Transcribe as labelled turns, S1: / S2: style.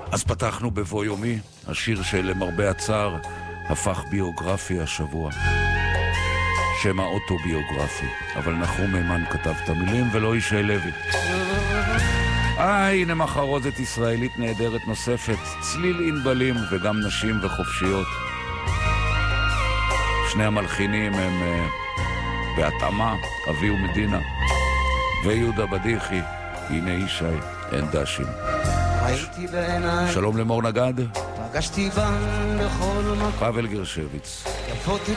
S1: אז פתחנו בבוא יומי, השיר שלמרבה הצער הפך ביוגרפי השבוע. שם האוטוביוגרפי, אבל נחום מימן כתב את המילים ולא ישי לוי. הנה מחרוזת ישראלית נהדרת נוספת, צליל אינבלים וגם נשים וחופשיות. שני המלחינים הם בהתאמה אבי ומדינה ויהודה בדיחי. הנה ישי אנדשים. שלום למור נגד,
S2: פגשתי בן בכל מקום,
S1: פבל גרשביץ.
S2: יפות